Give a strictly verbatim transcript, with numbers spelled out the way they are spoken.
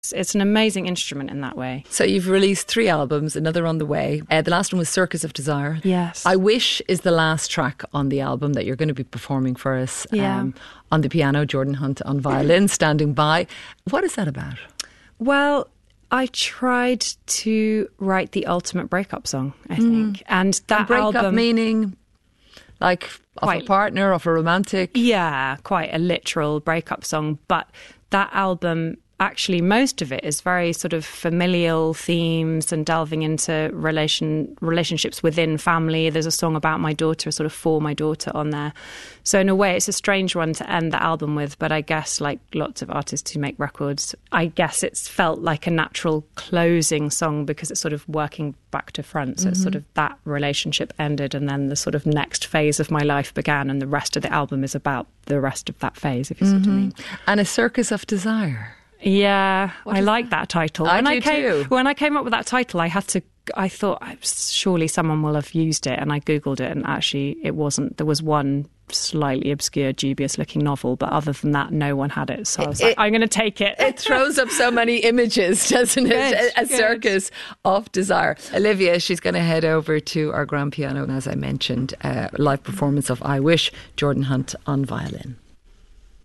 It's, it's an amazing instrument in that way. So you've released three albums, another on the way. Uh, the last one was Circus of Desire. Yes. I Wish is the last track on the album that you're going to be performing for us. Yeah. Um, on the piano, Jordan Hunt on violin, standing by. What is that about? Well, I tried to write the ultimate breakup song, I think. Mm. And that and breakup album... meaning... Like of quite, a partner, of a romantic? Yeah, quite a literal breakup song. But that album, actually, most of it is very sort of familial themes and delving into relation relationships within family. There's a song about my daughter, sort of for my daughter on there. So in a way, it's a strange one to end the album with. But I guess like lots of artists who make records, I guess it's felt like a natural closing song because it's sort of working back to front. So mm-hmm. it's sort of that relationship ended and then the sort of next phase of my life began, and the rest of the album is about the rest of that phase, if you mm-hmm. see what I mean. And A Circus of Desire. Yeah, what I like that? that title. I when do I came, too. When I came up with that title, I had to. I thought surely someone will have used it, and I googled it, and actually it wasn't. There was one slightly obscure, dubious-looking novel, but other than that, no one had it. So I was it, like, I'm going to take it. It throws up so many images, doesn't it? Good, a, a good. Circus of Desire. Olivia, she's going to head over to our grand piano, and as I mentioned, uh, live performance of I Wish, Jordan Hunt on violin.